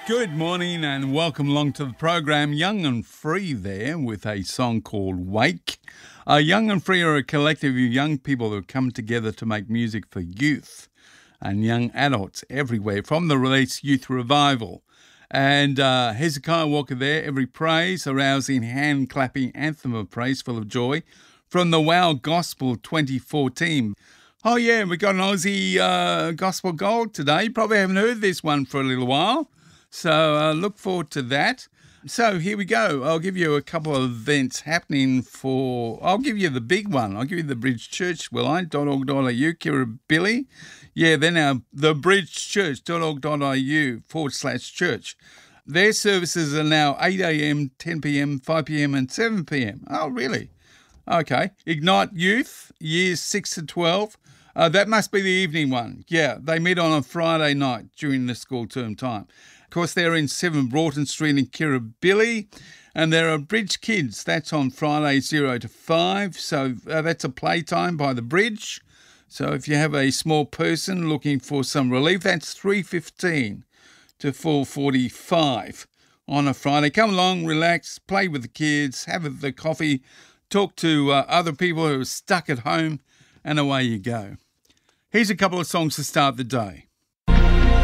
Good morning and welcome along to the program. Young and Free there with a song called Wake. Young and Free are a collective of young people who come together to make music for youth and young adults everywhere from the release Youth Revival. And Hezekiah Walker there, Every Praise, a rousing hand-clapping anthem of praise full of joy from the Wow Gospel 2014. Oh yeah, we got an Aussie Gospel Gold today. You probably haven't heard this one for a little while. So look forward to that. So here we go. I'll give you a couple of events happening I'll give you the big one. I'll give you the Bridge Church, will I? .org.au, Kirribilli. Yeah, then thebridgechurch.org.au/church. Their services are now 8 a.m, 10 p.m, 5 p.m and 7 p.m. Oh, really? Okay. Ignite Youth, years 6 to 12. That must be the evening one. Yeah, they meet on a Friday night during the school term time. Of course, they're in 7 Broughton Street in Kirribilli. And there are Bridge Kids. That's on Friday 0 to 5. So that's a playtime by the Bridge. So if you have a small person looking for some relief, that's 3:15 to 4:45 on a Friday. Come along, relax, play with the kids, have the coffee, talk to other people who are stuck at home, and away you go. Here's a couple of songs to start the day.